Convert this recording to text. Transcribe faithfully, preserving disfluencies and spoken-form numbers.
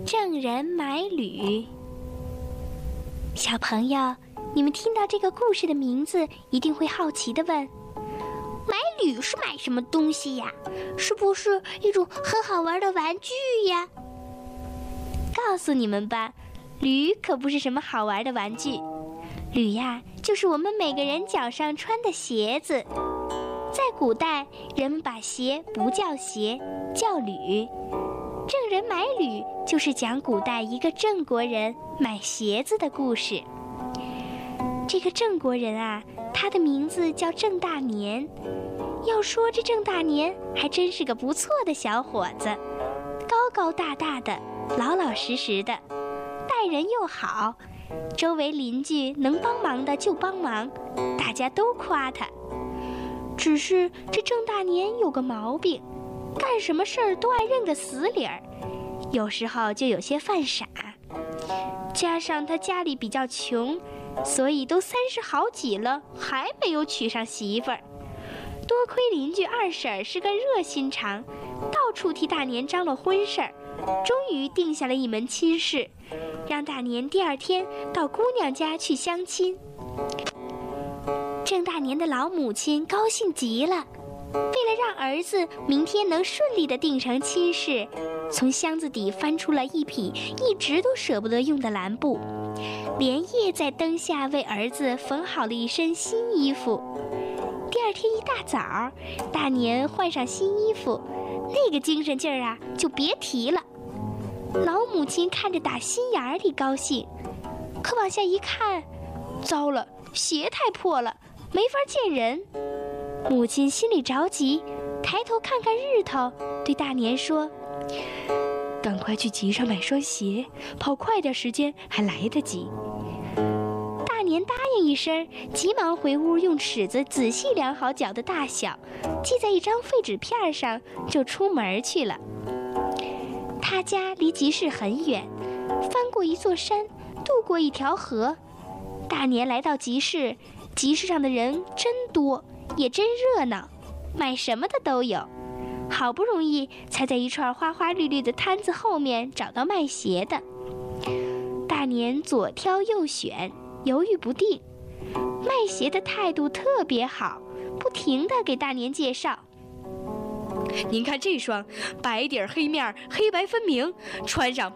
郑人买履。小朋友，你们听到这个故事的名字，一定会好奇地问：买履是买什么东西呀？是不是一种很好玩的玩具呀？告诉你们吧，履可不是什么好玩的玩具，履呀，就是我们每个人脚上穿的鞋子。在古代，人们把鞋不叫鞋，叫履。郑人买履就是讲古代一个郑国人买鞋子的故事。这个郑国人啊，他的名字叫郑大年。要说这郑大年还真是个不错的小伙子，高高大大的，老老实实的，待人又好，周围邻居能帮忙的就帮忙，大家都夸他。只是这郑大年有个毛病，干什么事儿都爱认个死理儿，有时候就有些犯傻。加上他家里比较穷，所以都三十好几了，还没有娶上媳妇儿。多亏邻居二婶是个热心肠，到处替大年张罗婚事儿，终于定下了一门亲事，让大年第二天到姑娘家去相亲。郑大年的老母亲高兴极了，为了让儿子明天能顺利地定成亲事，从箱子底翻出了一匹一直都舍不得用的蓝布，连夜在灯下为儿子缝好了一身新衣服。第二天一大早，大年换上新衣服，那个精神劲儿啊，就别提了。老母亲看着打心眼里高兴，可往下一看，糟了，鞋太破了，没法见人。母亲心里着急，抬头看看日头，对大年说：赶快去集上买双鞋，跑快点时间还来得及。大年答应一声，急忙回屋用尺子仔细量好脚的大小，记在一张废纸片上，就出门去了。他家离集市很远，翻过一座山，渡过一条河。大年来到集市，集市上的人真多，也真热闹，买什么的都有。好不容易才在一串花花绿绿的摊子后面找到卖鞋的。大年左挑右选，犹豫不定，卖鞋的态度特别好，不停地给大年介绍。您看这双，白底儿黑面，黑白分明，穿上